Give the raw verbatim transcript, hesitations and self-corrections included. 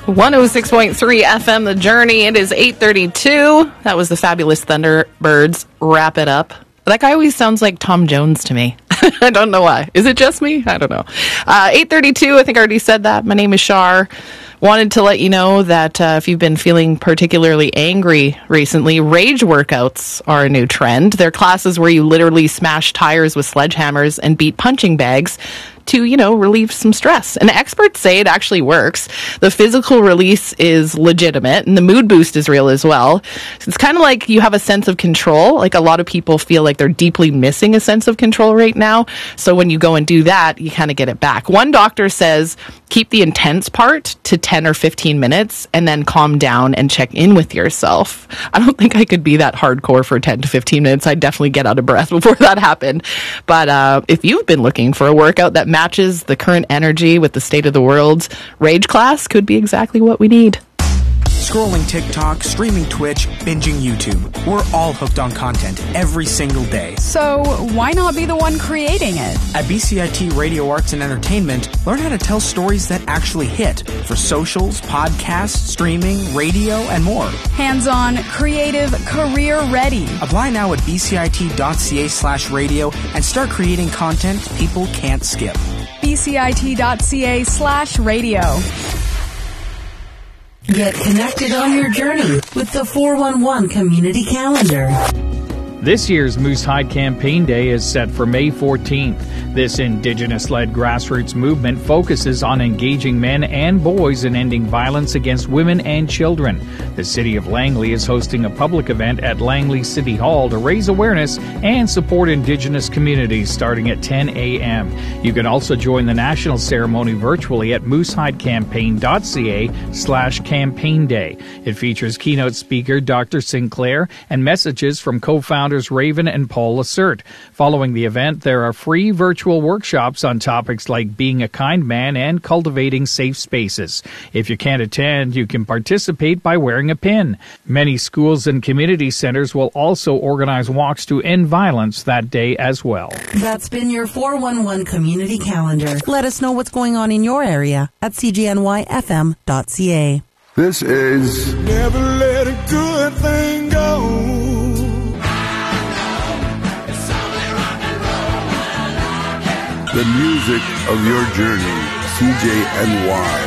one oh six point three F M, The Journey. It is eight thirty-two. That was the Fabulous Thunderbirds. Wrap It Up. That guy always sounds like Tom Jones to me. I don't know why. Is it just me? I don't know. Uh, eight thirty-two, I think I already said that. My name is Shar. Wanted to let you know that uh, if you've been feeling particularly angry recently, rage workouts are a new trend. They're classes where you literally smash tires with sledgehammers and beat punching bags to, you know, relieve some stress. And experts say it actually works. The physical release is legitimate and the mood boost is real as well. So it's kind of like you have a sense of control. Like a lot of people feel like they're deeply missing a sense of control right now. So when you go and do that, you kind of get it back. One doctor says keep the intense part to ten or fifteen minutes and then calm down and check in with yourself. I don't think I could be that hardcore for ten to fifteen minutes. I'd definitely get out of breath before that happened. But uh, if you've been looking for a workout that matches the current energy with the state of the world, Rage Class could be exactly what we need. Scrolling TikTok, streaming Twitch, binging YouTube. We're all hooked on content every single day. So why not be the one creating it? At B C I T Radio Arts and Entertainment, learn how to tell stories that actually hit for socials, podcasts, streaming, radio, and more. Hands-on, creative, career-ready. Apply now at bcit.ca slash radio and start creating content people can't skip. bcit.ca slash radio. Get connected on your journey with the four one one Community Calendar. This year's Moose Hide Campaign Day is set for May fourteenth. This Indigenous-led grassroots movement focuses on engaging men and boys in ending violence against women and children. The City of Langley is hosting a public event at Langley City Hall to raise awareness and support Indigenous communities starting at ten a.m. You can also join the national ceremony virtually at moosehidecampaign.ca slash campaign day. It features keynote speaker Doctor Sinclair and messages from co-founders Raven and Paul Lacerte. Following the event, there are free virtual workshops on topics like being a kind man and cultivating safe spaces. If you can't attend, you can participate by wearing a pin. Many schools and community centers will also organize walks to end violence that day as well. That's been your four one one Community Calendar. Let us know what's going on in your area at c g n y f m dot c a. This is Never Let a Good Thing Go. the music of your journey, C J N Y.